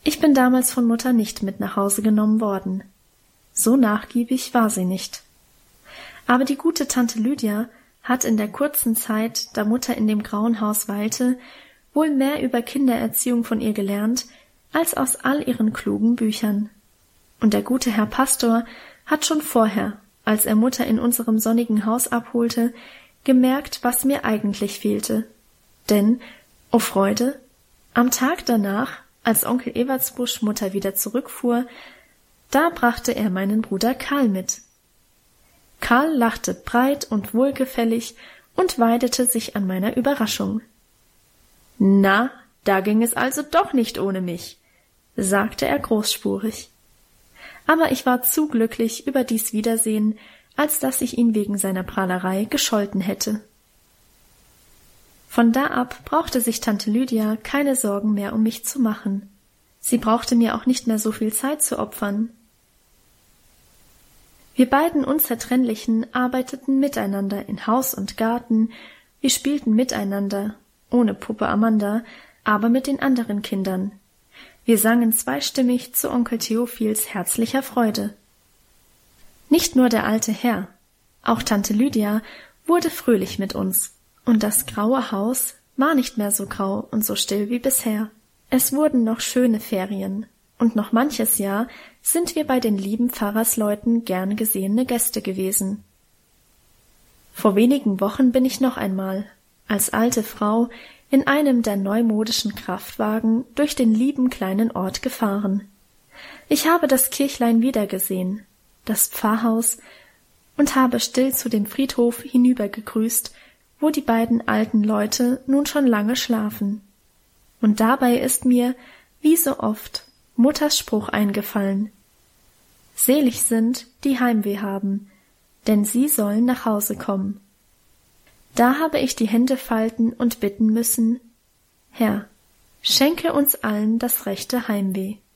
Ich bin damals von Mutter nicht mit nach Hause genommen worden. So nachgiebig war sie nicht. Aber die gute Tante Lydia hat in der kurzen Zeit, da Mutter in dem grauen Haus weilte, wohl mehr über Kindererziehung von ihr gelernt, als aus all ihren klugen Büchern. Und der gute Herr Pastor hat schon vorher, als er Mutter in unserem sonnigen Haus abholte, gemerkt, was mir eigentlich fehlte. Denn, o Freude, am Tag danach, als Onkel Ewertsbusch Mutter wieder zurückfuhr, da brachte er meinen Bruder Karl mit. Karl lachte breit und wohlgefällig und weidete sich an meiner Überraschung. »Na, da ging es also doch nicht ohne mich«, sagte er großspurig. Aber ich war zu glücklich über dies Wiedersehen, als dass ich ihn wegen seiner Prahlerei gescholten hätte. Von da ab brauchte sich Tante Lydia keine Sorgen mehr um mich zu machen. Sie brauchte mir auch nicht mehr so viel Zeit zu opfern. Wir beiden Unzertrennlichen arbeiteten miteinander in Haus und Garten, wir spielten miteinander, ohne Puppe Amanda, aber mit den anderen Kindern. Wir sangen zweistimmig zu Onkel Theophils herzlicher Freude. Nicht nur der alte Herr, auch Tante Lydia wurde fröhlich mit uns, und das graue Haus war nicht mehr so grau und so still wie bisher. Es wurden noch schöne Ferien, und noch manches Jahr sind wir bei den lieben Pfarrersleuten gern gesehene Gäste gewesen. Vor wenigen Wochen bin ich noch einmal, als alte Frau, in einem der neumodischen Kraftwagen durch den lieben kleinen Ort gefahren. Ich habe das Kirchlein wiedergesehen, das Pfarrhaus, und habe still zu dem Friedhof hinübergegrüßt, wo die beiden alten Leute nun schon lange schlafen. Und dabei ist mir, wie so oft, Mutters Spruch eingefallen: Selig sind, die Heimweh haben, denn sie sollen nach Hause kommen. Da habe ich die Hände falten und bitten müssen: Herr, schenke uns allen das rechte Heimweh.